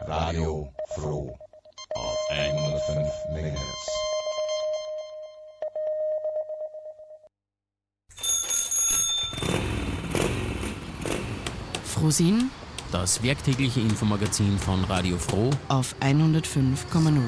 Radio Froh auf 105 MHz. Frohsinn, das werktägliche Infomagazin von Radio Froh auf 105,0.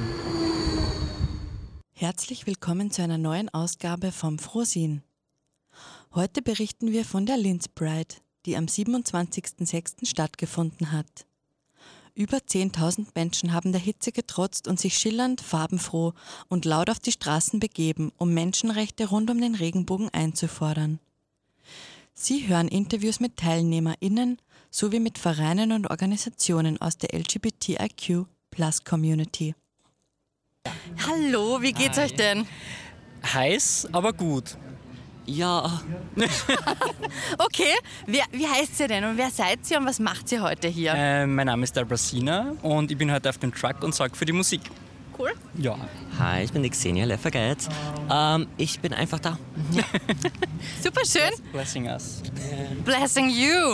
Herzlich willkommen zu einer neuen Ausgabe vom Frohsinn. Heute berichten wir von der Linz Pride, die am 27.06. stattgefunden hat. Über 10.000 Menschen haben der Hitze getrotzt und sich schillernd, farbenfroh und laut auf die Straßen begeben, um Menschenrechte rund um den Regenbogen einzufordern. Sie hören Interviews mit TeilnehmerInnen sowie mit Vereinen und Organisationen aus der LGBTIQ+-Community. Hallo, wie geht's euch denn? Heiß, aber gut. Ja. Okay, wie heißt ihr denn und wer seid ihr und was macht ihr heute hier? Mein Name ist Dalbrasina und ich bin heute auf dem Truck und sorge für die Musik. Cool. Ja. Hi, ich bin die Xenia Leffergeit. Ich bin einfach da. Ja. Super schön. Blessing us. Blessing you.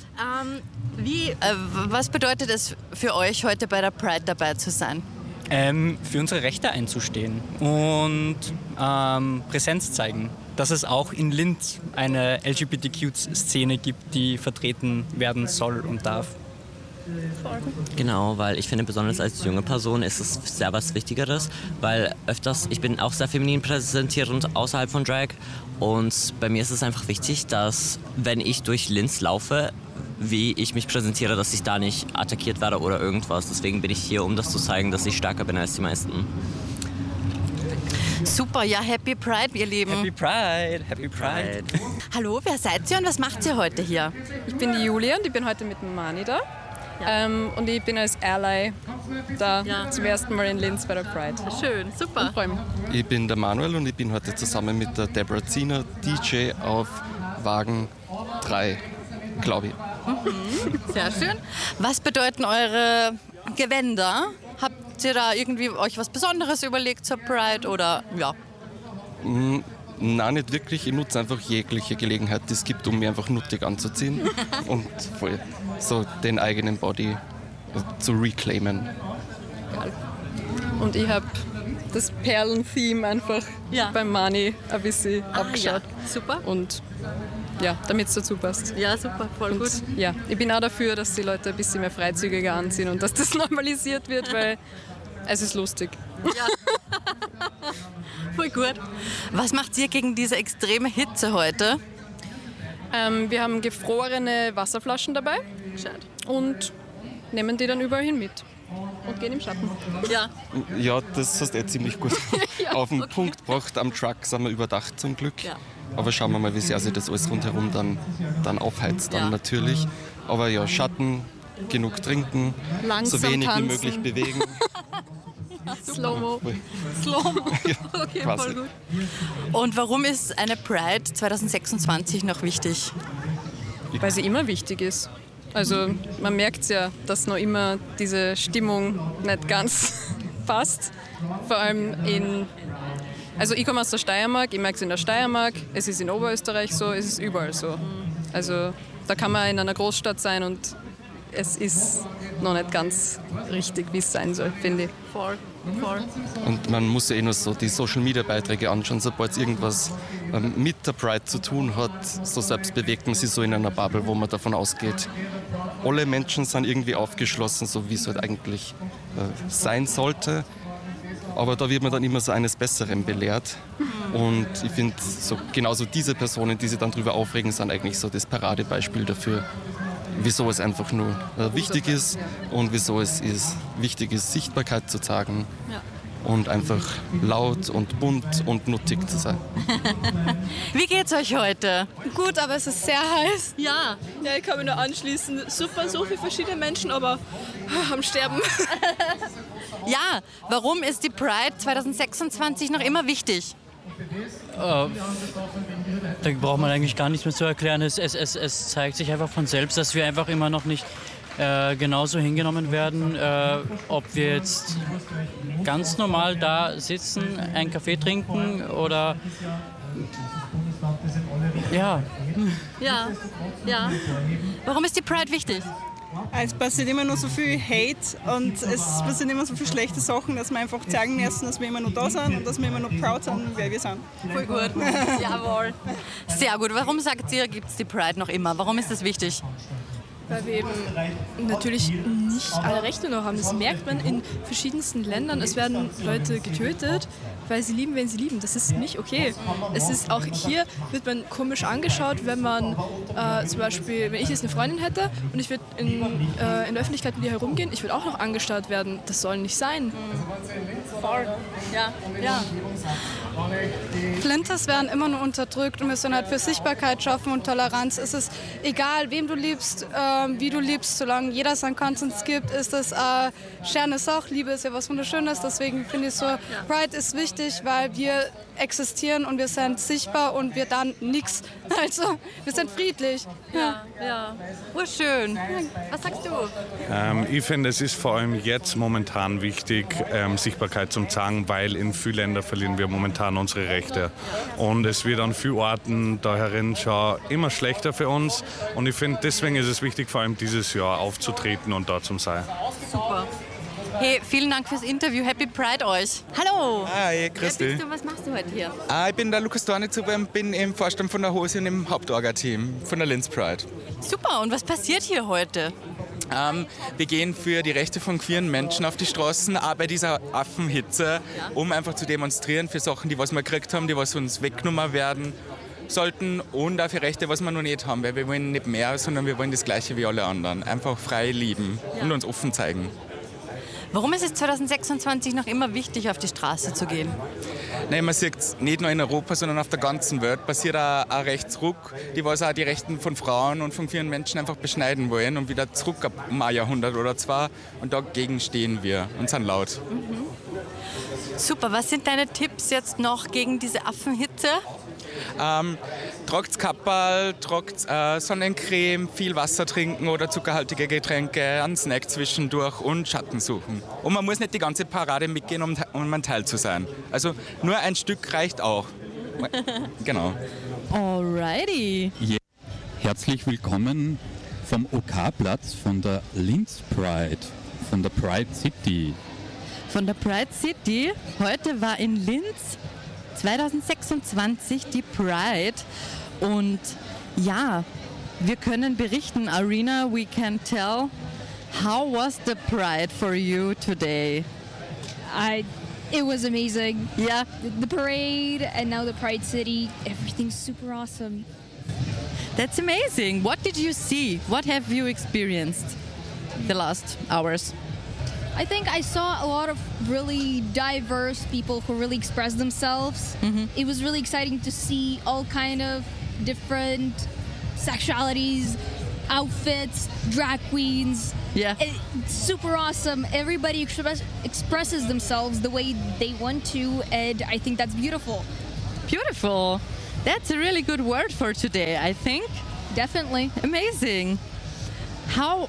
Was bedeutet es für euch, heute bei der Pride dabei zu sein? Für unsere Rechte einzustehen und Präsenz zeigen, dass es auch in Linz eine LGBTQ-Szene gibt, die vertreten werden soll und darf. Genau, weil ich finde, besonders als junge Person ist es sehr was Wichtigeres, weil ich bin auch sehr feminin präsentierend außerhalb von Drag und bei mir ist es einfach wichtig, dass wenn ich durch Linz laufe, wie ich mich präsentiere, dass ich da nicht attackiert werde oder irgendwas. Deswegen bin ich hier, um das zu zeigen, dass ich stärker bin als die meisten. Super, ja, Happy Pride, ihr Lieben. Happy Pride, Happy Pride. Hallo, wer seid ihr und was macht ihr heute hier? Ich bin die Julia und ich bin heute mit dem Mani da. Ja. Und ich bin als Ally da zum ersten Mal in Linz bei der Pride. Schön, super. Und freue mich. Ich bin der Manuel und ich bin heute zusammen mit der Deborah Ziener DJ auf Wagen 3, glaube ich. Sehr schön. Was bedeuten eure Gewänder? Habt ihr da irgendwie euch was Besonderes überlegt zur Pride oder ja? Nein, nicht wirklich. Ich nutze einfach jegliche Gelegenheit, die es gibt, um mich einfach nuttig anzuziehen und voll so den eigenen Body zu reclaimen. Geil. Und ich habe das Perlen-Theme einfach beim Mani ein bisschen abgeschaut. Ja. Super. Und ja, damit es dazu passt. Ja, super, voll gut. Ja, ich bin auch dafür, dass die Leute ein bisschen mehr freizügiger anziehen und dass das normalisiert wird, weil es ist lustig. Ja. Voll gut. Was macht ihr gegen diese extreme Hitze heute? Wir haben gefrorene Wasserflaschen dabei und nehmen die dann überall hin mit und gehen im Schatten. Ja. Ja, das hast du ziemlich gut auf den Punkt gebracht. Am Truck sind wir überdacht zum Glück. Ja. Aber schauen wir mal, wie sehr sich das alles rundherum dann aufheizt natürlich. Aber ja, Schatten, genug trinken, langsam so wenig tanzen. wie möglich bewegen. Slow-mo. Slow-mo. Ja, okay, quasi. voll gut. Und warum ist eine Pride 2026 noch wichtig? Weil sie immer wichtig ist. Also man merkt es ja, dass noch immer diese Stimmung nicht ganz passt. Vor allem also ich komme aus der Steiermark, ich merke es in der Steiermark, es ist in Oberösterreich so, es ist überall so. Also da kann man in einer Großstadt sein und es ist noch nicht ganz richtig, wie es sein soll, finde ich. Voll. Und man muss ja nur so die Social-Media-Beiträge anschauen, sobald es irgendwas mit der Pride zu tun hat, so selbst bewegt man sich so in einer Bubble, wo man davon ausgeht, alle Menschen sind irgendwie aufgeschlossen, so wie es halt eigentlich sein sollte. Aber da wird man dann immer so eines Besseren belehrt. Und ich finde, so, genauso diese Personen, die sich dann darüber aufregen, sind eigentlich so das Paradebeispiel dafür, wieso es einfach nur wichtig ist und wieso es wichtig ist, Sichtbarkeit zu zeigen und einfach laut und bunt und nuttig zu sein. Wie geht's euch heute? Gut, aber es ist sehr heiß. Ja. Ja, ich kann mich nur anschließen. Super, so viele verschiedene Menschen, aber am Sterben. Ja, warum ist die Pride 2026 noch immer wichtig? Da braucht man eigentlich gar nichts mehr zu erklären. Es zeigt sich einfach von selbst, dass wir einfach immer noch nicht genauso hingenommen werden, ob wir jetzt ganz normal da sitzen, einen Kaffee trinken oder Ja. Warum ist die Pride wichtig? Es passiert immer noch so viel Hate und es passieren immer so viele schlechte Sachen, dass wir einfach zeigen müssen, dass wir immer noch da sind und dass wir immer noch proud sind, wer wir sind. Voll gut. Jawohl. Sehr gut. Warum sagt ihr, gibt es die Pride noch immer? Warum ist das wichtig? Weil wir eben natürlich nicht alle Rechte noch haben. Das merkt man in verschiedensten Ländern. Es werden Leute getötet, weil sie lieben, wen sie lieben. Das ist nicht okay. Es ist auch hier, wird man komisch angeschaut, wenn man zum Beispiel, wenn ich jetzt eine Freundin hätte und ich würde in der Öffentlichkeit mit ihr herumgehen, ich würde auch noch angestarrt werden. Das soll nicht sein. Voll. Ja. Flinters werden immer nur unterdrückt und wir müssen halt für Sichtbarkeit schaffen und Toleranz. Es ist egal, wem du liebst, wie du liebst, solange jeder seinen Konsens gibt, ist das schöne Sache. Liebe ist ja was Wunderschönes, deswegen finde ich so, Pride ist wichtig, weil wir existieren und wir sind sichtbar und wir dann nichts. Also, wir sind friedlich. Ja. Schön. Was sagst du? Ich finde, es ist vor allem jetzt momentan wichtig, Sichtbarkeit zu zeigen, weil in vielen Ländern verlieren wir momentan unsere Rechte. Und es wird an vielen Orten da herin schon immer schlechter für uns. Und ich finde, deswegen ist es wichtig, vor allem dieses Jahr aufzutreten und da zu sein. Super. Hey, vielen Dank fürs Interview. Happy Pride euch. Hallo. Hi, grüß dich. Wer bist du? Was machst du heute hier? Ich bin der Lukas Dornitzuber und bin im Vorstand von der Hose und im Hauptorga-Team von der Linz Pride. Super. Und was passiert hier heute? Wir gehen für die Rechte von queeren Menschen auf die Straßen, auch bei dieser Affenhitze, um einfach zu demonstrieren für Sachen, die was wir gekriegt haben, die was uns weggenommen werden sollten und auch für Rechte, was wir noch nicht haben, weil wir wollen nicht mehr, sondern wir wollen das Gleiche wie alle anderen. Einfach frei lieben und uns offen zeigen. Warum ist es 2026 noch immer wichtig, auf die Straße zu gehen? Nein, man sieht es nicht nur in Europa, sondern auf der ganzen Welt. Passiert ein Rechtsruck, die was auch die Rechten von Frauen und von queeren Menschen einfach beschneiden wollen und wieder zurück um ein Jahrhundert oder zwei. Und dagegen stehen wir und sind laut. Super, was sind deine Tipps jetzt noch gegen diese Affenhitze? Tragt Kapperl, tragt Sonnencreme, viel Wasser trinken oder zuckerhaltige Getränke, einen Snack zwischendurch und Schatten suchen. Und man muss nicht die ganze Parade mitgehen, um ein Teil zu sein. Also nur ein Stück reicht auch. Genau. Alrighty. Ja. Herzlich willkommen vom OK-Platz von der Linz Pride, von der Pride City. Von der Pride City. Heute war in Linz 2026 die Pride und ja, wir können berichten, Arena, we can tell, how was the Pride for you today? It was amazing. Yeah. The parade and now the Pride City, everything's super awesome. That's amazing. What did you see? What have you experienced the last hours? I think I saw a lot of really diverse people who really expressed themselves. It was really exciting to see all kind of different sexualities, outfits, drag queens. Yeah. It's super awesome. Everybody expresses themselves the way they want to, and I think that's beautiful. Beautiful. That's a really good word for today, I think. Definitely. Amazing. How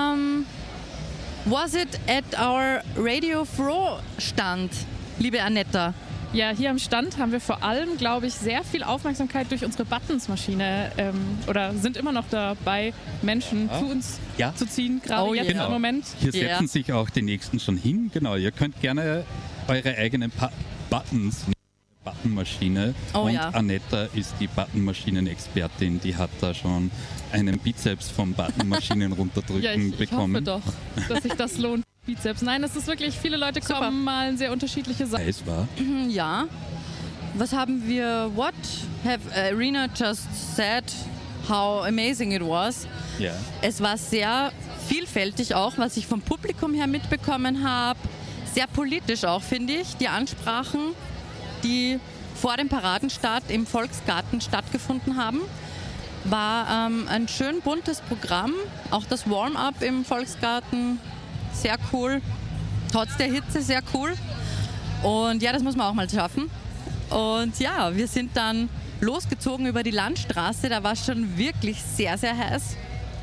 was it at our Radio Froh Stand, liebe Anetta? Ja, hier am Stand haben wir vor allem, glaube ich, sehr viel Aufmerksamkeit durch unsere Buttons-Maschine oder sind immer noch dabei, Menschen zu uns zu ziehen, gerade jetzt im Moment. Hier setzen sich auch die Nächsten schon hin. Genau, ihr könnt gerne eure eigenen Buttons Buttonmaschine. Anetta ist die Buttonmaschinen-Expertin, die hat da schon einen Bizeps vom Buttonmaschinen runterdrücken bekommen. Ich hoffe doch, dass sich das lohnt. Bizeps. Nein, es ist wirklich, viele Leute kommen, malen sehr unterschiedliche Sachen. Es war. Ja. Was haben wir, what have Arena just said, how amazing it was. Ja. Es war sehr vielfältig auch, was ich vom Publikum her mitbekommen habe. Sehr politisch auch, finde ich, die Ansprachen, die vor dem Paradenstart im Volksgarten stattgefunden haben. War ein schön buntes Programm. Auch das Warm-up im Volksgarten, sehr cool. Trotz der Hitze sehr cool. Und ja, das muss man auch mal schaffen. Und ja, wir sind dann losgezogen über die Landstraße. Da war es schon wirklich sehr, sehr heiß.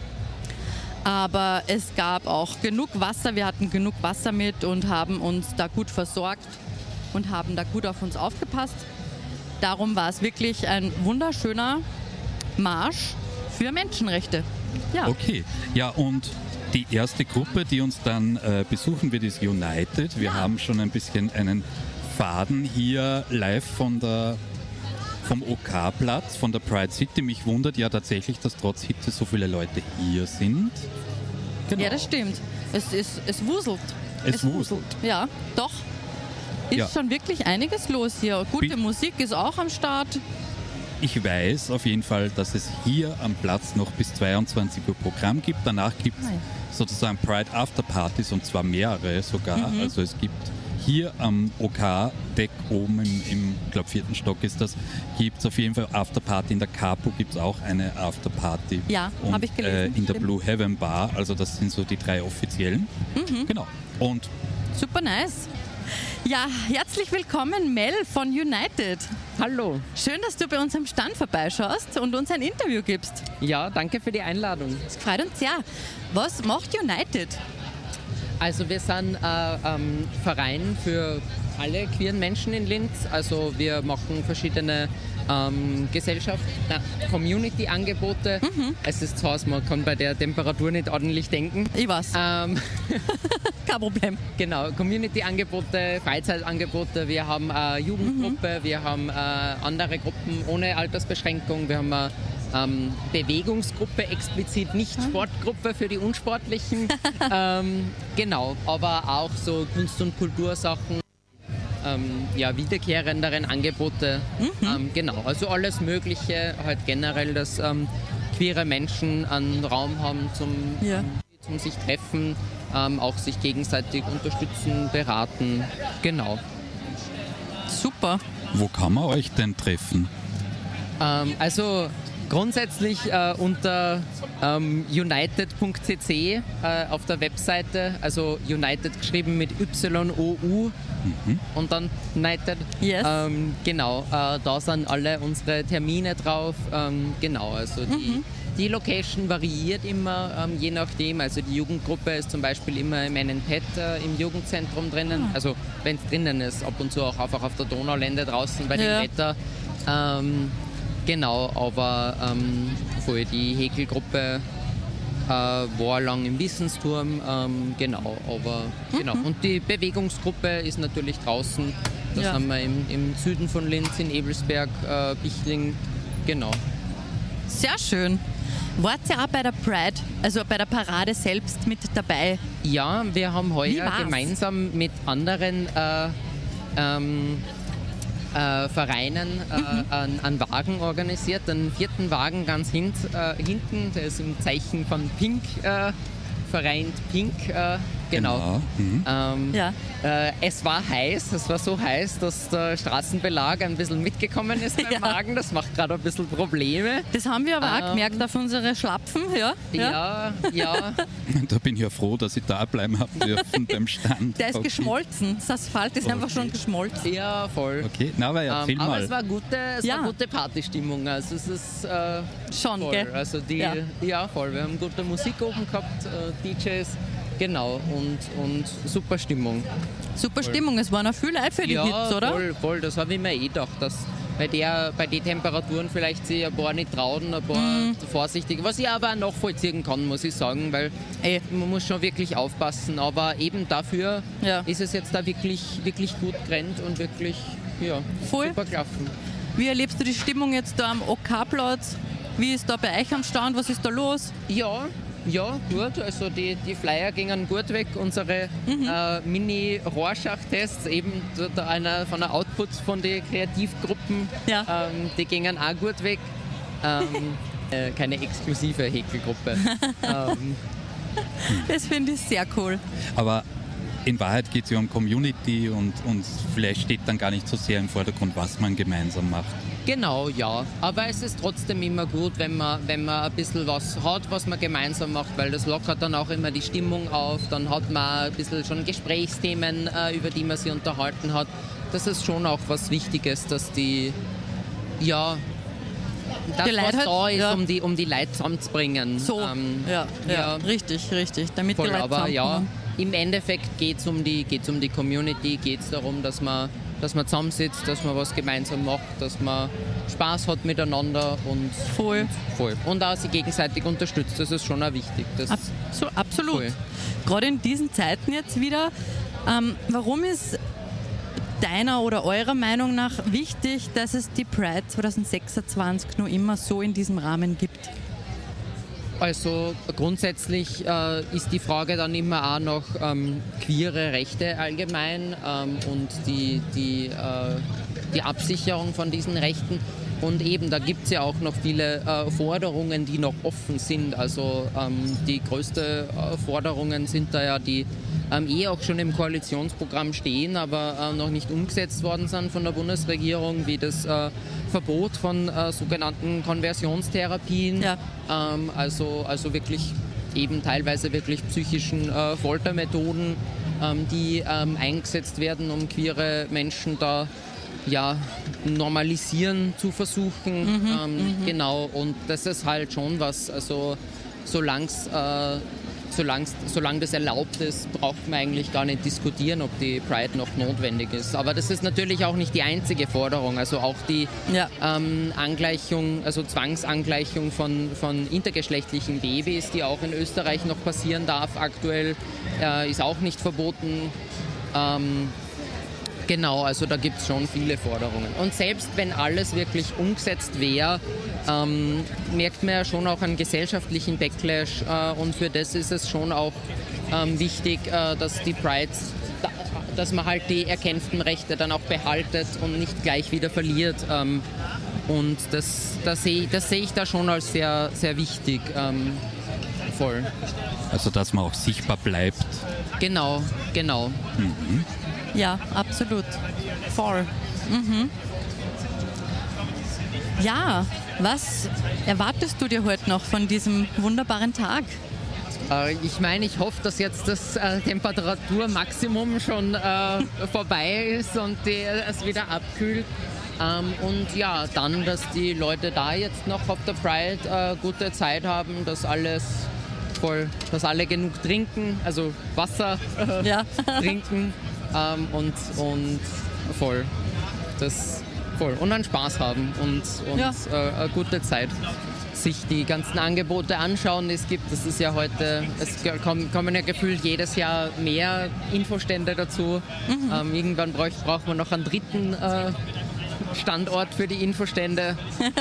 Aber es gab auch genug Wasser. Wir hatten genug Wasser mit und haben uns da gut versorgt und haben da gut auf uns aufgepasst. Darum war es wirklich ein wunderschöner Marsch für Menschenrechte. Ja. Okay, ja, und Die erste Gruppe, die uns dann besuchen wird, ist United. Wir haben schon ein bisschen einen Faden hier live vom OK-Platz, von der Pride City. Mich wundert ja tatsächlich, dass trotz Hitze so viele Leute hier sind. Genau. Ja, das stimmt. Es wuselt. Es wuselt. Ja, doch. Ist schon wirklich einiges los hier. Gute Musik ist auch am Start. Ich weiß auf jeden Fall, dass es hier am Platz noch bis 22 Uhr Programm gibt. Danach gibt es sozusagen Pride Afterpartys und zwar mehrere sogar. Also es gibt hier am OK-Deck oben im 4. Stock ist das, gibt es auf jeden Fall Afterparty. In der Capo gibt es auch eine Afterparty. Ja, habe ich gelesen. In der Blue Heaven Bar, also das sind so die 3 offiziellen. Genau. Und super nice. Ja, herzlich willkommen Mel von United. Hallo. Schön, dass du bei uns am Stand vorbeischaust und uns ein Interview gibst. Ja, danke für die Einladung. Das freut uns sehr. Was macht United? Also wir sind ein Verein für alle queeren Menschen in Linz. Also wir machen verschiedene Community-Angebote. Es ist zu Hause, man kann bei der Temperatur nicht ordentlich denken. Ich weiß. Kein Problem. Genau, Community-Angebote, Freizeitangebote. Wir haben eine Jugendgruppe, wir haben andere Gruppen ohne Altersbeschränkung. Wir haben eine Bewegungsgruppe explizit, nicht Sportgruppe für die Unsportlichen. Genau, aber auch so Kunst- und Kultursachen. Wiederkehrenderen Angebote. Genau, also alles Mögliche, halt generell, dass queere Menschen einen Raum haben zum sich treffen, auch sich gegenseitig unterstützen, beraten. Genau. Super. Wo kann man euch denn treffen? Also grundsätzlich unter united.cc auf der Webseite, also United geschrieben mit YOU und dann United. Yes. Genau, da sind alle unsere Termine drauf. Genau, also die Location variiert immer, je nachdem. Also die Jugendgruppe ist zum Beispiel immer im NNPET im Jugendzentrum drinnen. Also wenn es drinnen ist, ab und zu auch einfach auf der Donaulände draußen bei dem Wetter. Genau, aber für die Häkelgruppe war lang im Wissensturm, genau, aber genau. Und die Bewegungsgruppe ist natürlich draußen, das haben wir im Süden von Linz, in Ebelsberg, Bichling, genau. Sehr schön. Wart ihr auch bei der Pride, also bei der Parade selbst mit dabei? Ja, wir haben heuer gemeinsam mit anderen Vereinen einen Wagen organisiert, einen 4. Wagen ganz hinten, der ist im Zeichen von Pink vereint, Pink, genau. Es war heiß, es war so heiß, dass der Straßenbelag ein bisschen mitgekommen ist beim Wagen, das macht gerade ein bisschen Probleme. Das haben wir aber auch gemerkt auf unsere Schlapfen, Ja. Da bin ich ja froh, dass ich da bleiben habe dürfen beim Stand. Der ist geschmolzen, das Asphalt ist einfach schon geschmolzen. Ja, voll. Okay, na, aber erzähl mal. Aber es war gute Partystimmung, also es ist schon, voll. Gell? Also voll. Wir haben gute Musik oben gehabt, DJs. Genau, und super Stimmung. Super Stimmung, es waren auch viele Leute für die Hits, oder? Voll, das habe ich mir gedacht, dass bei den Temperaturen vielleicht sich ein paar nicht trauen, ein paar vorsichtig, was ich aber auch nachvollziehen kann, muss ich sagen, weil man muss schon wirklich aufpassen, aber eben dafür ist es jetzt da wirklich, wirklich gut gerannt und wirklich super gelaufen. Wie erlebst du die Stimmung jetzt da am OK-Platz? Wie ist da bei euch am Stand? Was ist da los? Ja, gut. Also die Flyer gingen gut weg. Unsere Mini-Rorschach-Tests, eben einer von der Outputs von den Kreativgruppen, die gingen auch gut weg. Keine exklusive Häkelgruppe. Das finde ich sehr cool. Aber in Wahrheit geht es ja um Community und vielleicht steht dann gar nicht so sehr im Vordergrund, was man gemeinsam macht. Genau, ja. Aber es ist trotzdem immer gut, wenn man ein bisschen was hat, was man gemeinsam macht, weil das lockert dann auch immer die Stimmung auf. Dann hat man ein bisschen schon Gesprächsthemen, über die man sich unterhalten hat. Das ist schon auch was Wichtiges, dass die was da ist, um die Leute zusammenzubringen. So, richtig. Damit voll, die Leute aber im Endeffekt geht es um die Community, geht es darum, dass man zusammensitzt, dass man was gemeinsam macht, dass man Spaß hat miteinander und voll. Und auch sich gegenseitig unterstützt. Das ist schon auch wichtig. Absolut. Voll. Gerade in diesen Zeiten jetzt wieder. Warum ist deiner oder eurer Meinung nach wichtig, dass es die Pride 2026 noch immer so in diesem Rahmen gibt? Also grundsätzlich ist die Frage dann immer auch noch queere Rechte allgemein und die Absicherung von diesen Rechten. Und eben, da gibt es ja auch noch viele Forderungen, die noch offen sind. Also die größten Forderungen sind da ja, die auch schon im Koalitionsprogramm stehen, aber noch nicht umgesetzt worden sind von der Bundesregierung, wie das Verbot von sogenannten Konversionstherapien, also wirklich eben teilweise wirklich psychischen Foltermethoden, die eingesetzt werden, um queere Menschen da normalisieren zu versuchen. Genau, und das ist halt schon was, also solange das erlaubt ist, braucht man eigentlich gar nicht diskutieren, ob die Pride noch notwendig ist. Aber das ist natürlich auch nicht die einzige Forderung. Also auch die Angleichung, also Zwangsangleichung von intergeschlechtlichen Babys, die auch in Österreich noch passieren darf aktuell, ist auch nicht verboten. Genau, also da gibt es schon viele Forderungen. Und selbst wenn alles wirklich umgesetzt wäre, merkt man ja schon auch einen gesellschaftlichen Backlash. Und für das ist es schon auch wichtig, dass die Pride, dass man halt die erkämpften Rechte dann auch behaltet und nicht gleich wieder verliert. Und das sehe ich da schon als sehr, sehr wichtig. Voll. Also dass man auch sichtbar bleibt. Genau. Mhm. Ja, absolut. Voll. Ja, was erwartest du dir heute noch von diesem wunderbaren Tag? Ich hoffe, dass jetzt das Temperaturmaximum schon vorbei ist und es wieder abkühlt. Und ja, dann, dass die Leute da jetzt noch auf der Pride gute Zeit haben, dass alle genug trinken, also Wasser trinken und voll. Und dann Spaß haben und eine gute Zeit. Sich die ganzen Angebote anschauen, es ist ja heute, es kommen ja gefühlt jedes Jahr mehr Infostände dazu. Irgendwann braucht man noch einen dritten Standort für die Infostände.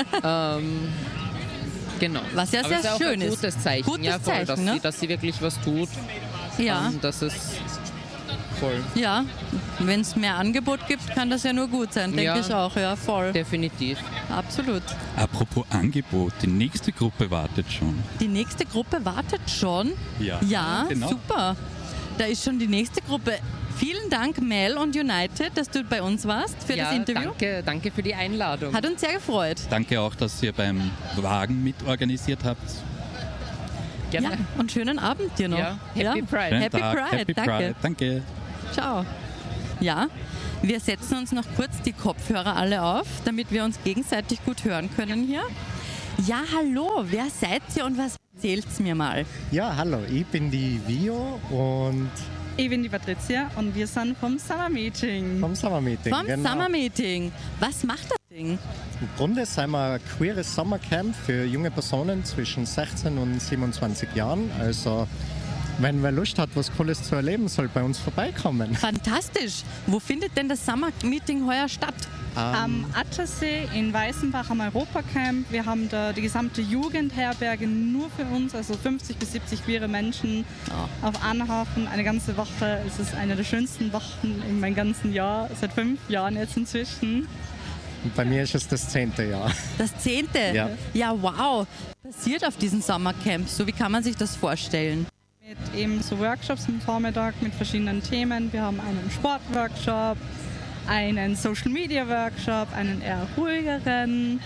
Genau. Was ja sehr schön ist. Gutes Zeichen. Gutes Zeichen, dass sie wirklich was tut. Ja. Das ist voll. Ja, wenn es mehr Angebot gibt, kann das ja nur gut sein, denke ich auch. Ja, voll. Definitiv. Absolut. Apropos Angebot, die nächste Gruppe wartet schon. Die nächste Gruppe wartet schon? Ja, genau. Super. Da ist schon die nächste Gruppe. Vielen Dank, Mel und United, dass du bei uns warst für das Interview. Danke für die Einladung. Hat uns sehr gefreut. Danke auch, dass ihr beim Wagen mitorganisiert habt. Gerne. Ja, und schönen Abend dir noch. Ja, Happy Pride. Happy Pride, Happy Pride. Danke. Ciao. Ja, wir setzen uns noch kurz die Kopfhörer alle auf, damit wir uns gegenseitig gut hören können hier. Ja, hallo, wer seid ihr und was erzählt's mir mal? Ja, hallo, ich bin die Vio und... Ich bin die Patricia und wir sind vom Summer Meeting. Summer Meeting. Was macht das Ding? Im Grunde sind wir ein queeres Sommercamp für junge Personen zwischen 16 und 27 Jahren. Also wenn wer Lust hat, was Cooles zu erleben, soll bei uns vorbeikommen. Fantastisch. Wo findet denn das Summer Meeting heuer statt? Am Attersee in Weißenbach am Europacamp. Wir haben da die gesamte Jugendherberge nur für uns, also 50 bis 70 queere Menschen auf Anhafen. Eine ganze Woche. Es ist eine der schönsten Wochen in meinem ganzen Jahr, seit 5 Jahren jetzt inzwischen. Und bei mir ist es das 10. Jahr. Das 10.? Ja, wow. Was passiert auf diesen Sommercamps? So, wie kann man sich das vorstellen? Mit eben so Workshops am Vormittag mit verschiedenen Themen. Wir haben einen Sportworkshop, einen Social-Media-Workshop, einen eher ruhigeren.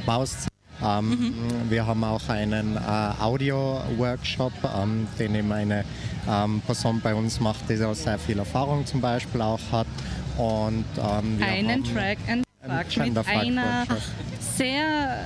Wir haben auch einen Audio-Workshop, den eben eine Person bei uns macht, die auch sehr viel Erfahrung zum Beispiel auch hat. Und wir einen Track and Fuck mit einer sehr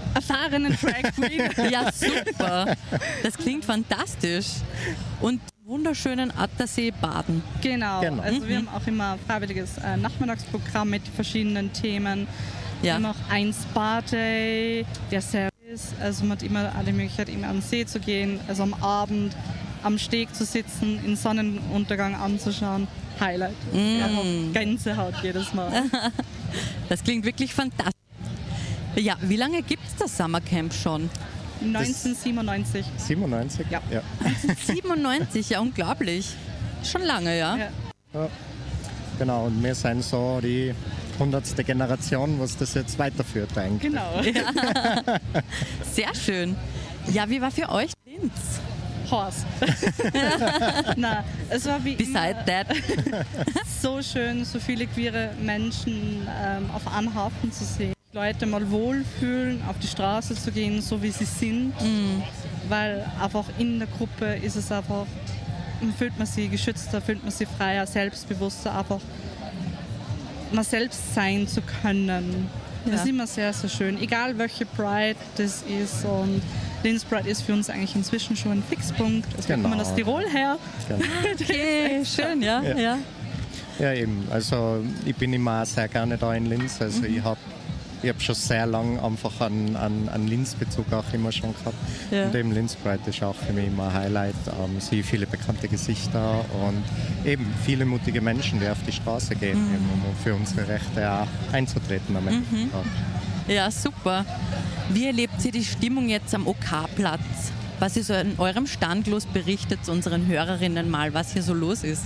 erfahrenen Drag Queen. Ja, super. Das klingt fantastisch. Und wunderschönen Attersee baden. Genau. Also wir haben auch immer ein freiwilliges Nachmittagsprogramm mit verschiedenen Themen. Wir haben auch ein Spa-Day, der Service. Also man hat immer die Möglichkeit, immer an den See zu gehen, also am Abend am Steg zu sitzen, den Sonnenuntergang anzuschauen. Highlight. Gänsehaut jedes Mal. Das klingt wirklich fantastisch. Ja, wie lange gibt es das Summercamp schon? 1997. 97? Ja. 1997, ja, unglaublich. Schon lange, ja? Ja. Genau, und wir sind so die 100. Generation, was das jetzt weiterführt eigentlich. Genau. Ja. Sehr schön. Ja, wie war für euch Linz? Horst. Na, es war wie Beside that. so schön, so viele queere Menschen auf Anhafen zu sehen. Leute mal wohlfühlen, auf die Straße zu gehen, so wie sie sind. Weil einfach in der Gruppe ist es einfach, fühlt man sich geschützter, fühlt man sich freier, selbstbewusster, einfach mal selbst sein zu können. Das ist immer sehr, sehr schön. Egal welche Pride das ist. Und Linz Pride ist für uns eigentlich inzwischen schon ein Fixpunkt. Also wir kommen aus Tirol her. Genau. Okay, schön, ja. Ja, eben. Also ich bin immer sehr gerne da in Linz. Also ich habe schon sehr lange einfach einen Linz-Bezug auch immer schon gehabt. Ja. Und eben Linz Pride ist auch für mich immer ein Highlight. Sehe viele bekannte Gesichter und eben viele mutige Menschen, die auf die Straße gehen, eben, um für unsere Rechte auch einzutreten am Ende des Tages. Ja, super. Wie erlebt ihr die Stimmung jetzt am OK-Platz? Was ist in eurem Stand los? Berichtet unseren Hörerinnen mal, was hier so los ist.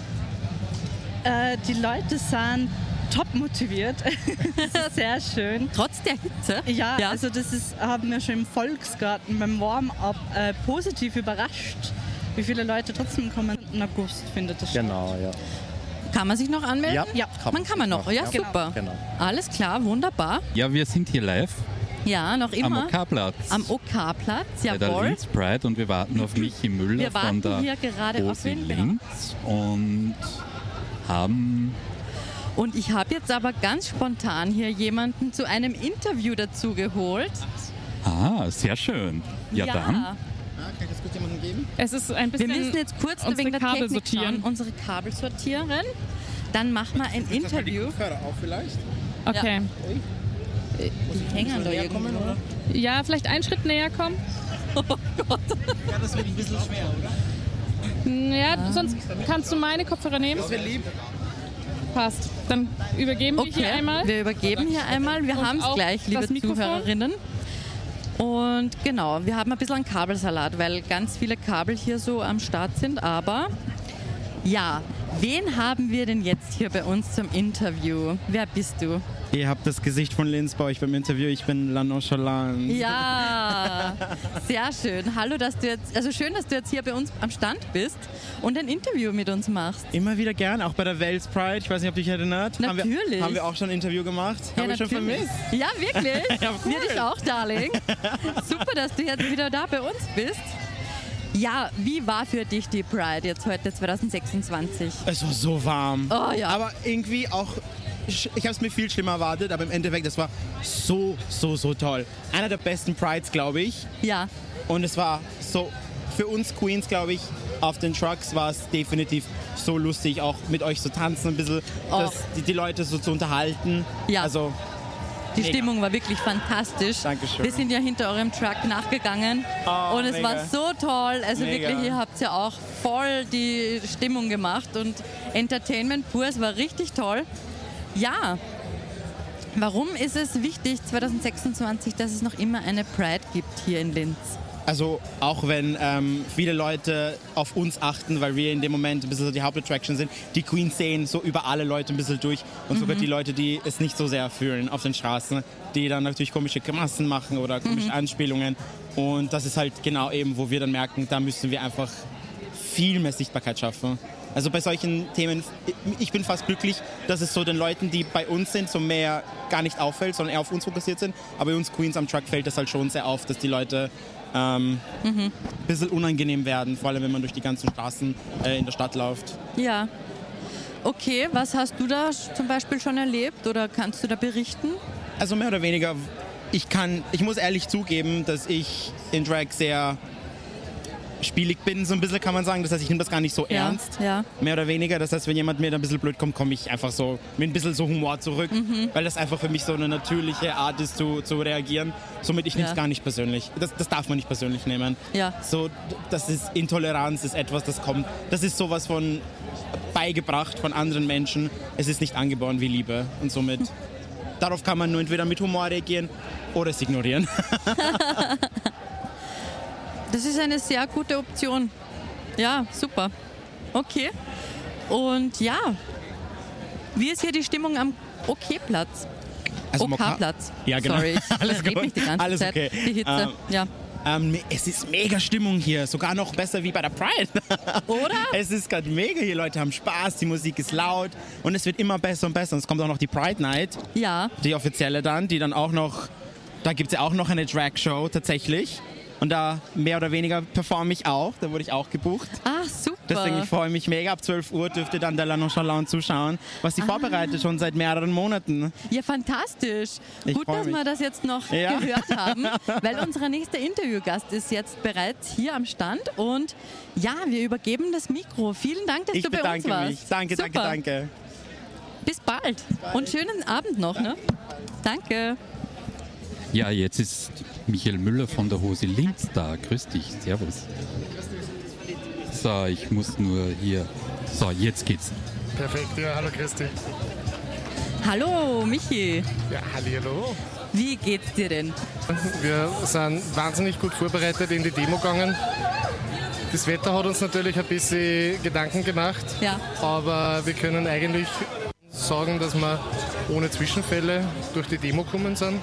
Die Leute sind top motiviert. Das ist sehr schön. Trotz der Hitze? Ja. Also das haben wir schon im Volksgarten beim Warm-up positiv überrascht, wie viele Leute trotzdem kommen. Im August findet das statt. Genau, ja. Kann man sich noch anmelden? Ja. Kann man noch. Ja, super. Genau. Alles klar, wunderbar. Ja, wir sind hier live. Ja, noch immer. Am OK-Platz. Am OK-Platz, bei der jawohl. Linz Pride und wir warten auf Michi Müller von der hier gerade auf OSI ihn. Linz und haben... Und ich habe jetzt aber ganz spontan hier jemanden zu einem Interview dazu geholt. Ah, sehr schön. Ja, dann. Kann ich das kurz jemandem geben? Es ist ein bisschen. Wir müssen jetzt kurz wegen der Kabel Technik sortieren. schauen, unsere Kabel sortieren. Dann machen wir ein Interview. Auch vielleicht? Okay. Die hängen da irgendwo. Ja, vielleicht einen Schritt näher kommen. Oh Gott. Ja, das wird ein bisschen schwer, oder? Ja, sonst kannst du meine Kopfhörer nehmen. Das wäre lieb. Passt. Dann übergeben wir hier einmal. Wir übergeben hier einmal. Wir haben es gleich, liebe Zuhörerinnen. Und genau, wir haben ein bisschen einen Kabelsalat, weil ganz viele Kabel hier so am Start sind. Aber ja, wen haben wir denn jetzt hier bei uns zum Interview? Wer bist du? Ihr habt das Gesicht von Linz bei euch beim Interview. Ich bin La Nonchalance. Ja, sehr schön. Hallo, schön, dass du jetzt hier bei uns am Stand bist und ein Interview mit uns machst. Immer wieder gern, auch bei der Wales Pride. Ich weiß nicht, ob du dich erinnerst. Natürlich. Haben wir auch schon ein Interview gemacht. Ja, Habe ich schon vermisst. Ja, wirklich. Ja, cool. Wir dich auch, Darling. Super, dass du jetzt wieder da bei uns bist. Ja, wie war für dich die Pride jetzt heute 2026? Es war so warm. Oh ja. Aber irgendwie auch, ich habe es mir viel schlimmer erwartet, aber im Endeffekt, das war so toll. Einer der besten Prides, glaube ich. Ja. Und es war so, für uns Queens, glaube ich, auf den Trucks war es definitiv so lustig, auch mit euch zu tanzen, ein bisschen die Leute so zu unterhalten. Ja. Also, die Stimmung war wirklich fantastisch. Dankeschön. Wir sind ja hinter eurem Truck nachgegangen und es war so toll. Also wirklich, ihr habt ja auch voll die Stimmung gemacht und Entertainment pur, es war richtig toll. Ja, warum ist es wichtig 2026, dass es noch immer eine Pride gibt hier in Linz? Also auch wenn viele Leute auf uns achten, weil wir in dem Moment ein bisschen so die Hauptattraction sind, die Queens sehen so über alle Leute ein bisschen durch und sogar die Leute, die es nicht so sehr fühlen auf den Straßen, die dann natürlich komische Grimassen machen oder komische Anspielungen. Und das ist halt genau eben, wo wir dann merken, da müssen wir einfach viel mehr Sichtbarkeit schaffen. Also bei solchen Themen, ich bin fast glücklich, dass es so den Leuten, die bei uns sind, so mehr gar nicht auffällt, sondern eher auf uns fokussiert sind. Aber bei uns Queens am Truck fällt das halt schon sehr auf, dass die Leute ein bisschen unangenehm werden, vor allem wenn man durch die ganzen Straßen in der Stadt läuft. Ja. Okay, was hast du da zum Beispiel schon erlebt oder kannst du da berichten? Also mehr oder weniger, ich muss ehrlich zugeben, dass ich in Drag sehr spielig bin, so ein bisschen kann man sagen. Das heißt, ich nehme das gar nicht so ernst, mehr oder weniger. Das heißt, wenn jemand mir da ein bisschen blöd kommt, komme ich einfach so mit ein bisschen so Humor zurück, weil das einfach für mich so eine natürliche Art ist, zu reagieren. Somit, ich nehme es gar nicht persönlich. Das darf man nicht persönlich nehmen. Ja. So, das ist Intoleranz, ist etwas, das kommt. Das ist sowas von beigebracht von anderen Menschen. Es ist nicht angeboren wie Liebe. Und somit, darauf kann man nur entweder mit Humor reagieren oder es ignorieren. Das ist eine sehr gute Option. Ja, super. Okay. Und ja, wie ist hier die Stimmung am OK-Platz? Also OK-Platz. Ja, genau. Sorry, ich Alles rede mich die ganze Alles Zeit. okay. Die Hitze, ja. Es ist mega Stimmung hier, sogar noch besser wie bei der Pride. Oder? Es ist gerade mega, hier Leute haben Spaß, die Musik ist laut und es wird immer besser und besser. Und es kommt auch noch die Pride Night, die offizielle dann, die dann auch noch, da gibt es ja auch noch eine Drag-Show tatsächlich. Und da mehr oder weniger performe ich auch, da wurde ich auch gebucht. Ah, super. Deswegen ich freue mich mega, ab 12 Uhr dürft ihr dann der La Nonchalant zuschauen, was sie vorbereitet schon seit mehreren Monaten. Ja, fantastisch. Ich Gut, dass mich. wir das jetzt noch gehört haben, weil unser nächster Interviewgast ist jetzt bereits hier am Stand und ja, wir übergeben das Mikro. Vielen Dank, dass du bei uns warst. Ich bedanke mich. Danke, super. danke. Bis bald und schönen Abend noch. Ne? Danke. Ja, jetzt ist Michael Müller von der Hose Linz da. Grüß dich, servus. So, ich muss nur hier... So, jetzt geht's. Perfekt, ja, hallo Christi. Hallo, Michi. Ja, hallo. Wie geht's dir denn? Wir sind wahnsinnig gut vorbereitet in die Demo gegangen. Das Wetter hat uns natürlich ein bisschen Gedanken gemacht, aber wir können eigentlich sagen, dass wir ohne Zwischenfälle durch die Demo gekommen sind.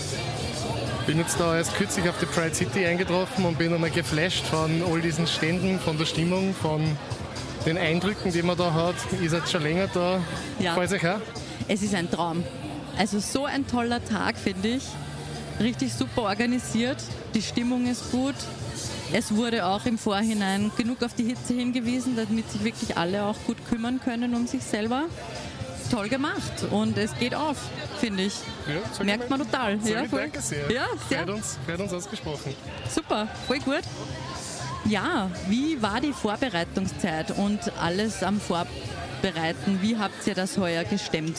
Bin jetzt da erst kürzlich auf die Pride City eingetroffen und bin einmal geflasht von all diesen Ständen, von der Stimmung, von den Eindrücken, die man da hat. Ihr seid schon länger da. Ja. Freut euch auch? Es ist ein Traum. Also so ein toller Tag, finde ich. Richtig super organisiert. Die Stimmung ist gut. Es wurde auch im Vorhinein genug auf die Hitze hingewiesen, damit sich wirklich alle auch gut kümmern können um sich selber. Toll gemacht und es geht auf, finde ich. Ja, merkt man total. Ja, voll. Danke sehr. Ja, sehr. Freut uns ausgesprochen. Super, voll gut. Ja, wie war die Vorbereitungszeit und alles am Vorbereiten? Wie habt ihr das heuer gestemmt?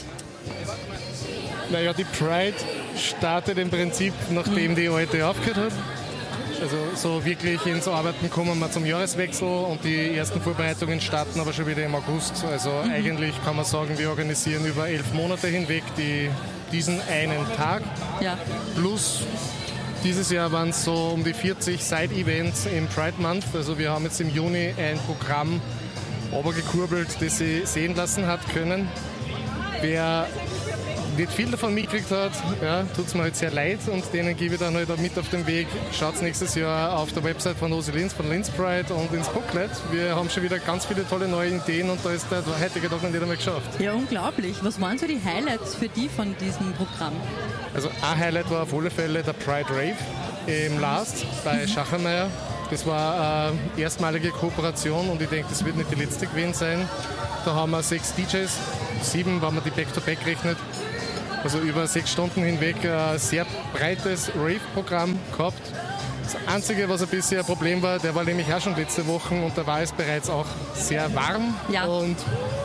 Naja, die Pride startet im Prinzip, nachdem die alte aufgehört hat. Also so wirklich ins Arbeiten kommen wir zum Jahreswechsel und die ersten Vorbereitungen starten aber schon wieder im August. Also eigentlich kann man sagen, wir organisieren über 11 Monate hinweg diesen einen Tag. Ja. Plus dieses Jahr waren es so um die 40 Side-Events im Pride Month. Also wir haben jetzt im Juni ein Programm runtergekurbelt, das sie sehen lassen hat können. Wer nicht viel davon mitgekriegt hat, tut es mir halt sehr leid und denen gebe ich dann halt auch mit auf den Weg. Schaut nächstes Jahr auf der Website von Hose Linz, von Linz Pride und ins Booklet. Wir haben schon wieder ganz viele tolle neue Ideen und da ist der heutige Tag noch nicht einmal geschafft. Ja, unglaublich. Was waren so die Highlights für die von diesem Programm? Also ein Highlight war auf alle Fälle der Pride Rave im Last bei Schachermeier. Das war eine erstmalige Kooperation und ich denke, das wird nicht die letzte gewesen sein. Da haben wir 6 DJs, 7, wenn man die Back-to-Back rechnet. Also über 6 Stunden hinweg ein sehr breites Rave-Programm gehabt. Das Einzige, was ein bisschen ein Problem war, der war nämlich auch schon letzte Woche und da war es bereits auch sehr warm. Ja. Und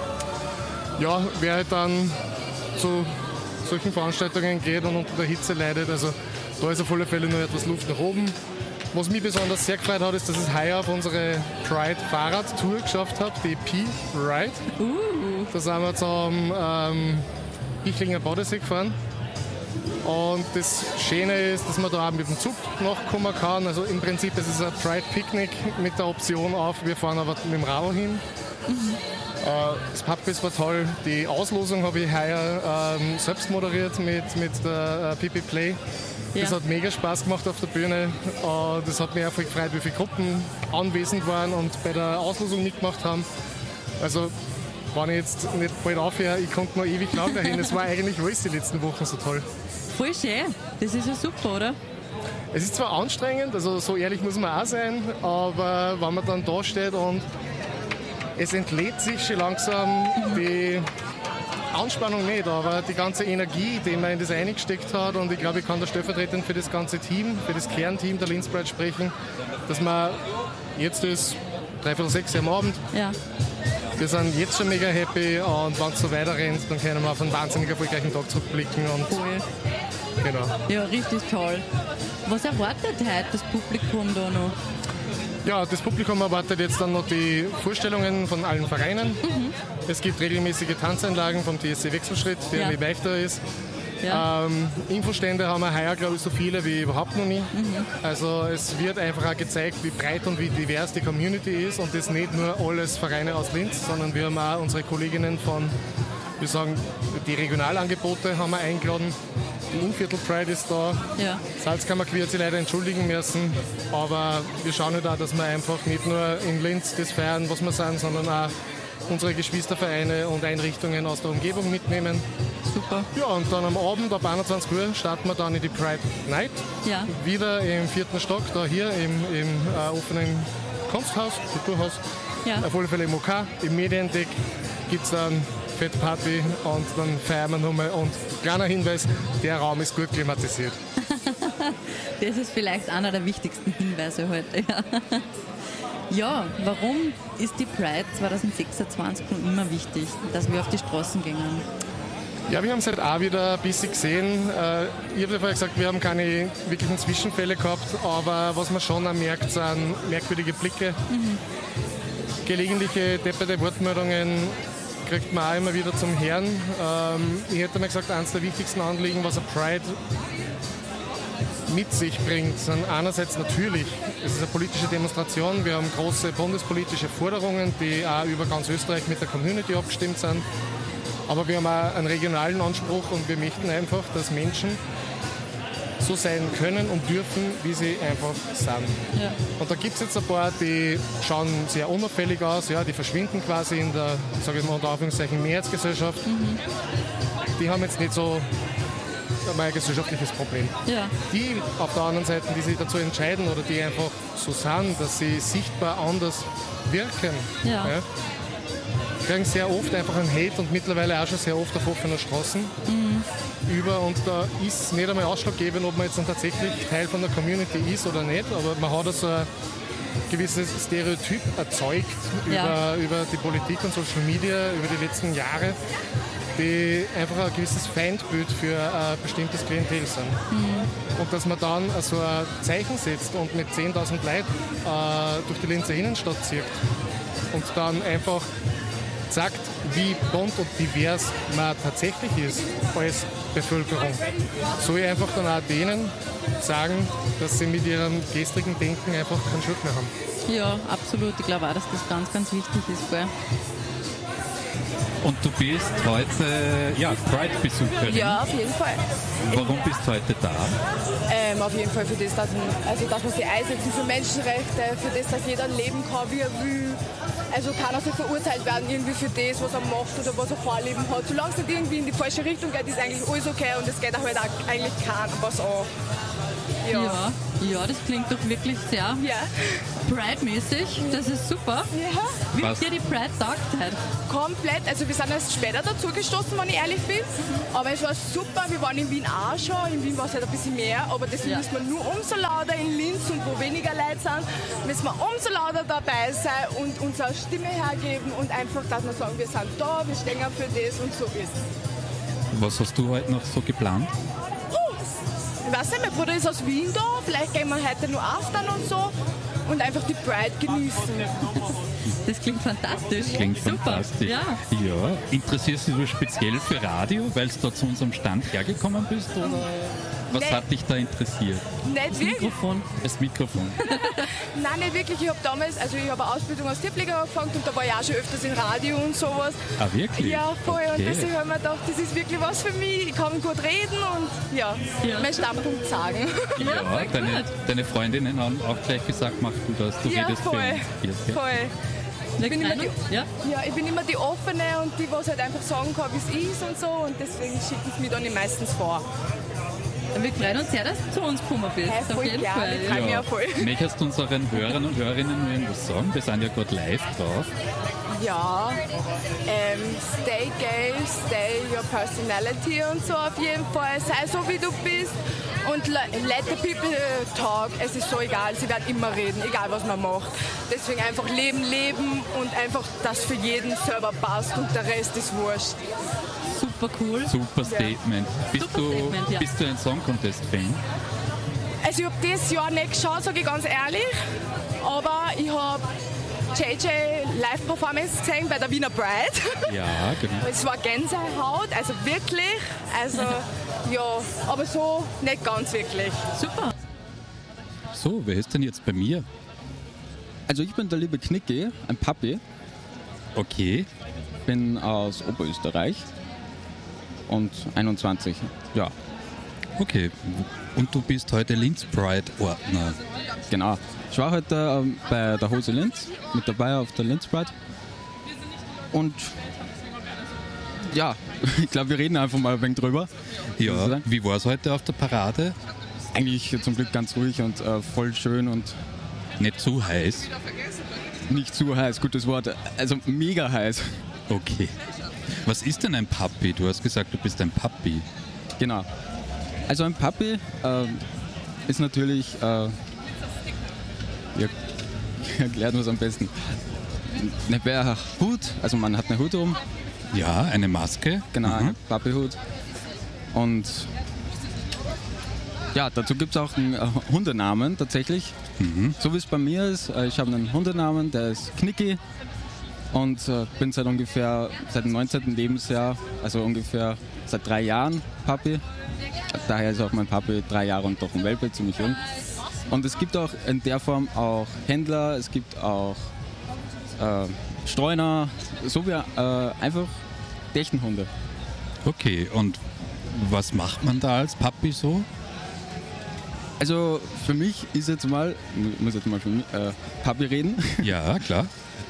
ja, wer halt dann zu solchen Veranstaltungen geht und unter der Hitze leidet, also da ist auf alle Fälle nur etwas Luft nach oben. Was mich besonders sehr gefreut hat, ist, dass ich heuer auf unsere Pride-Fahrrad-Tour geschafft habe, die P-Ride. Da sind wir zum Ichlinger Badesee gefahren. Und das Schöne ist, dass man da auch mit dem Zug nachkommen kann. Also im Prinzip ist es ein Pride-Picknick mit der Option auf, wir fahren aber mit dem Radl hin. Das Pubquiz war toll. Die Auslosung habe ich heuer selbst moderiert mit der PP Play. Das hat mega Spaß gemacht auf der Bühne. Das hat mich auch voll gefreut, wie viele Gruppen anwesend waren und bei der Auslosung mitgemacht haben. Also, wenn ich jetzt nicht bald aufhöre, ich konnte noch ewig lang dahin. Es war eigentlich alles die letzten Wochen so toll. Voll schön. Das ist ja super, oder? Es ist zwar anstrengend, also so ehrlich muss man auch sein, aber wenn man dann da steht und es entlädt sich schon langsam Anspannung nicht, aber die ganze Energie, die man in das eingesteckt hat, und ich glaube, ich kann da stellvertretend für das ganze Team, für das Kernteam der Linz Pride sprechen, dass man jetzt ist 5:45 am Abend. Ja. Wir sind jetzt schon mega happy, und wenn es so weiter rennt, dann können wir auf einen wahnsinnig erfolgreichen Tag zurückblicken. Und cool. Genau. Ja, richtig toll. Was erwartet heute das Publikum da noch? Ja, das Publikum erwartet jetzt dann noch die Vorstellungen von allen Vereinen. Es gibt regelmäßige Tanzeinlagen vom TSC Wechselschritt, der nicht leichter ist. Ja. Infostände haben wir heuer, glaube ich, so viele wie überhaupt noch nie. Also es wird einfach auch gezeigt, wie breit und wie divers die Community ist, und das nicht nur alles Vereine aus Linz, sondern wir haben auch unsere Kolleginnen von, wir sagen, die Regionalangebote haben wir eingeladen. Die Innviertel Pride ist da. Ja. Salzkammer Queer hat sich leider entschuldigen müssen, aber wir schauen halt auch, dass wir einfach nicht nur in Linz das feiern, was wir sind, sondern auch unsere Geschwistervereine und Einrichtungen aus der Umgebung mitnehmen. Super. Ja, und dann am Abend ab 21 Uhr starten wir dann in die Pride Night. Ja. Wieder im 4. Stock, da hier im offenen Kunsthaus, Kulturhaus. Ja. Auf alle Fälle im OK, im Mediendeck gibt es dann Fettparty, und dann feiern wir nochmal. Und kleiner Hinweis, der Raum ist gut klimatisiert. Das ist vielleicht einer der wichtigsten Hinweise heute. Ja, warum ist die Pride 2026 noch immer wichtig, dass wir auf die Straßen gehen? Ja, wir haben es halt auch wieder ein bisschen gesehen. Ich habe ja vorher gesagt, wir haben keine wirklichen Zwischenfälle gehabt, aber was man schon auch merkt, sind merkwürdige Blicke. Gelegentliche depperte Wortmeldungen kriegt man auch immer wieder zum Hören. Ich hätte mal gesagt, eines der wichtigsten Anliegen, was eine Pride mit sich bringt, sind einerseits natürlich, es ist eine politische Demonstration, wir haben große bundespolitische Forderungen, die auch über ganz Österreich mit der Community abgestimmt sind, aber wir haben auch einen regionalen Anspruch, und wir möchten einfach, dass Menschen so sein können und dürfen, wie sie einfach sind. Ja. Und da gibt es jetzt ein paar, die schauen sehr unauffällig aus, ja, die verschwinden quasi in der, sage ich mal unter Anführungszeichen, Mehrheitsgesellschaft. Die haben jetzt nicht so ein gesellschaftliches Problem. Ja. Die auf der anderen Seite, die sich dazu entscheiden oder die einfach so sind, dass sie sichtbar anders wirken, ja, kriegen sehr oft einfach einen Hate, und mittlerweile auch schon sehr oft auf offener Straßen über, und da ist nicht einmal ausschlaggebend, ob man jetzt dann tatsächlich Teil von der Community ist oder nicht, aber man hat also ein gewisses Stereotyp erzeugt über die Politik und Social Media über die letzten Jahre, die einfach ein gewisses Feindbild für ein bestimmtes Klientel sind. Und dass man dann so ein Zeichen setzt und mit 10.000 Leuten durch die Linzer Innenstadt zieht und dann einfach sagt, wie bunt und divers man tatsächlich ist als Bevölkerung, soll ich einfach dann auch denen sagen, dass sie mit ihrem gestrigen Denken einfach keinen Schuld mehr haben. Ja, absolut. Ich glaube auch, dass das ganz, ganz wichtig ist. Gell? Und du bist heute Pride-Besucherin. Ja, auf jeden Fall. Warum bist du heute da? Auf jeden Fall für das, dass man sich einsetzen für Menschenrechte, für das, dass jeder leben kann, wie er will. Also keiner soll verurteilt werden irgendwie für das, was er macht oder was er vorleben hat. Solange es nicht irgendwie in die falsche Richtung geht, ist eigentlich alles okay, und es geht auch halt auch eigentlich keinem was an. Ja, das klingt doch wirklich sehr Pride-mäßig. Das ist super. Ja. Wie hat dir die Pride taugt heute? Komplett. Also wir sind erst später dazugestoßen, wenn ich ehrlich bin. Aber es war super. Wir waren in Wien auch schon. In Wien war es halt ein bisschen mehr. Aber deswegen müssen wir nur umso lauter in Linz, und wo weniger Leute sind, müssen wir umso lauter dabei sein und unsere Stimme hergeben und einfach, dass wir sagen, wir sind da, wir stehen für das, und so ist es. Was hast du heute noch so geplant? Ich weiß nicht, mein Bruder ist aus Wien da, vielleicht gehen wir heute noch aftern und so und einfach die Pride genießen. Das klingt fantastisch. Fantastisch. Ja. Interessierst du dich speziell für Radio, weil du da zu unserem Stand hergekommen bist? Oder was hat dich da interessiert? Nicht wirklich. Das Mikrofon. Nein, nicht wirklich. Ich habe damals, ich habe eine Ausbildung als Tierpfleger angefangen, und da war ich auch schon öfters im Radio und sowas. Ah, wirklich? Ja, voll. Okay. Und deswegen habe ich mir gedacht, das ist wirklich was für mich. Ich kann gut reden und meinen Standpunkt sagen. Ja, deine Freundinnen haben auch gleich gesagt, mach du das, du redest voll. für uns. Voll. Ich bin immer die Offene und die, was halt einfach sagen kann, wie es ist und so, und deswegen schicken sie mich dann meistens vor. Wir freuen uns sehr, dass du zu uns gekommen bist. Hey, auf jeden Fall. Ja. Möchtest du unseren Hörern und Hörerinnen noch irgendwas sagen? Wir sind ja gerade live drauf. Ja, stay gay, stay your personality und so auf jeden Fall. Sei so, wie du bist und let the people talk. Es ist so egal, sie werden immer reden, egal was man macht. Deswegen einfach leben und einfach, dass für jeden selber passt und der Rest ist wurscht. Super cool. Super Statement. Ja. Bist du ein Song Contest-Fan? Also ich habe dieses Jahr nicht geschaut, sage ich ganz ehrlich, aber ich habe JJ Live-Performance gesehen bei der Wiener Pride. Ja, genau. Es war Gänsehaut, also wirklich, ja, aber so nicht ganz wirklich. Super. So, wer ist denn jetzt bei mir? Also ich bin der liebe Knicki, ein Papi. Okay. Bin aus Oberösterreich und 21, ja. Okay, und du bist heute Linz Pride-Ordner. Genau. Ich war heute bei der Hose Linz mit dabei auf der Linz Pride. Und ja, ich glaube, wir reden einfach mal ein wenig drüber. Ja, wie war es heute auf der Parade? Eigentlich zum Glück ganz ruhig und voll schön und... Nicht zu heiß? Nicht zu heiß, gutes Wort. Also mega heiß. Okay. Was ist denn ein Papi? Du hast gesagt, du bist ein Papi. Genau. Also ein Papi ist natürlich... ich erkläre das am besten. Eine Hut, also man hat eine Hut um. Ja, eine Maske. Genau, einen Papi-Hut. Und ja, dazu gibt es auch einen Hundenamen tatsächlich. So wie es bei mir ist. Ich habe einen Hundenamen, der ist Knicki. Und bin seit dem 19. Lebensjahr, also ungefähr seit 3 Jahren Papi. Daher ist auch mein Papi 3 Jahre und doch ein Welpe, ziemlich jung. Und es gibt auch in der Form auch Händler, es gibt auch Streuner, so wie einfach Dächenhunde. Okay, und was macht man da als Papi so? Also für mich ist jetzt mal, ich muss jetzt mal für mich, Papi reden. Ja, klar.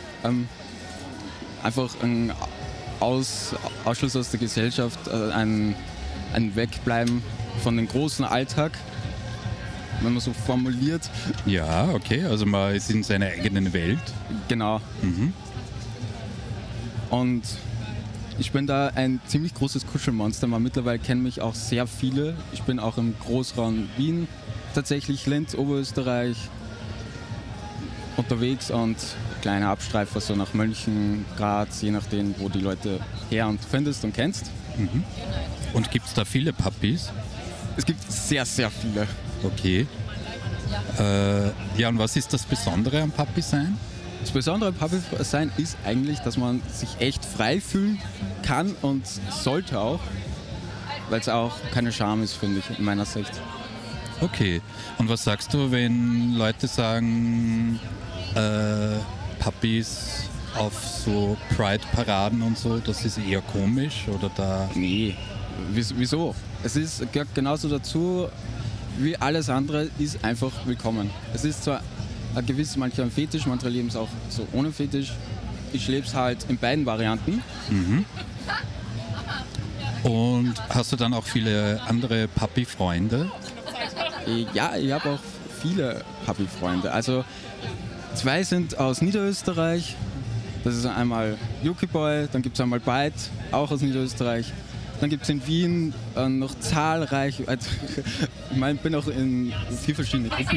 Einfach ein Ausschluss aus der Gesellschaft, ein Wegbleiben von dem großen Alltag, wenn man so formuliert. Ja, okay, also man ist in seiner eigenen Welt. Genau. Und ich bin da ein ziemlich großes Kuschelmonster. Mittlerweile kennen mich auch sehr viele. Ich bin auch im Großraum Wien, tatsächlich Linz, Oberösterreich unterwegs und kleine Abstreifer so nach München, Graz, je nachdem, wo die Leute her und findest und kennst. Und gibt es da viele Papis? Es gibt sehr, sehr viele. Okay. Ja, und was ist das Besondere am Papi sein? Das Besondere am Papi sein ist eigentlich, dass man sich echt frei fühlen kann und sollte auch, weil es auch keine Scham ist, finde ich, in meiner Sicht. Okay. Und was sagst du, wenn Leute sagen, Papis auf so Pride-Paraden und so, das ist eher komisch oder da... Nee, wieso? Es gehört genauso dazu, wie alles andere, ist einfach willkommen. Es ist zwar ein gewiss, manche haben Fetisch, manche leben es auch so ohne Fetisch. Ich lebe es halt in beiden Varianten. Und hast du dann auch viele andere Papi-Freunde? Ja, ich habe auch viele Papi-Freunde. Also 2 sind aus Niederösterreich. Das ist einmal Yuki Boy, dann gibt es einmal Byte, auch aus Niederösterreich. Dann gibt es in Wien noch zahlreich, also, ich meine, bin auch in 4 verschiedene Gruppen